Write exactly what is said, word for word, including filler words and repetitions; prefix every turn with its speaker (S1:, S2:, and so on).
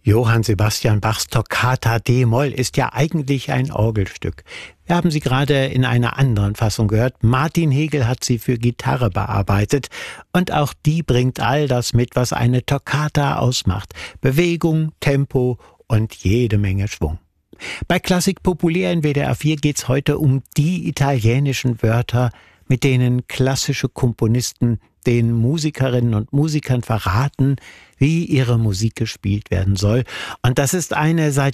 S1: Johann Sebastian Bachs Toccata d-Moll ist ja eigentlich ein Orgelstück. Wir haben sie gerade in einer anderen Fassung gehört. Martin Hegel hat sie für Gitarre bearbeitet. Und auch die bringt all das mit, was eine Toccata ausmacht. Bewegung, Tempo und jede Menge Schwung. Bei Klassik Populär in W D R vier geht's heute um die italienischen Wörter, mit denen klassische Komponisten den Musikerinnen und Musikern verraten, wie ihre Musik gespielt werden soll. Und das ist eine seit